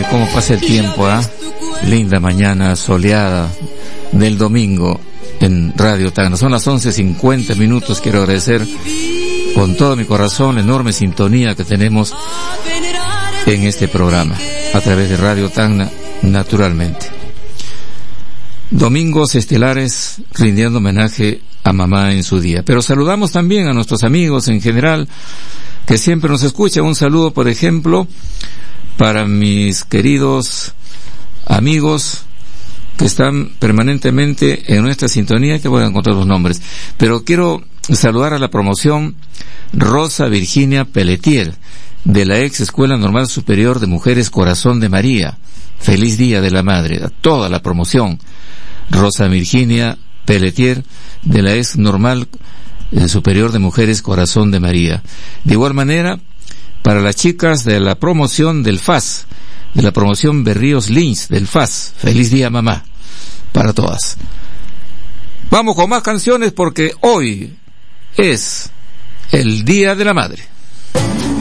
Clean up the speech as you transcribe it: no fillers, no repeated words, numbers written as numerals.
cómo pasa el tiempo, ¿ah? Linda mañana soleada del domingo en Radio Tacna. Son las 11:50. Quiero agradecer con todo mi corazón la enorme sintonía que tenemos en este programa a través de Radio Tacna, naturalmente. Domingos estelares rindiendo homenaje a mamá en su día. Pero saludamos también a nuestros amigos en general que siempre nos escuchan. Un saludo, por ejemplo, para mis queridos amigos que están permanentemente en nuestra sintonía, que voy a encontrar los nombres. Pero quiero saludar a la promoción Rosa Virginia Pelletier, de la ex Escuela Normal Superior de Mujeres Corazón de María. Feliz Día de la Madre a toda la promoción. Rosa Virginia Pelletier, de la ex Normal Superior de Mujeres Corazón de María. De igual manera, para las chicas de la promoción del FAS, de la promoción Berríos Lynch del FAS. Feliz día, mamá, para todas. Vamos con más canciones porque hoy es el Día de la Madre.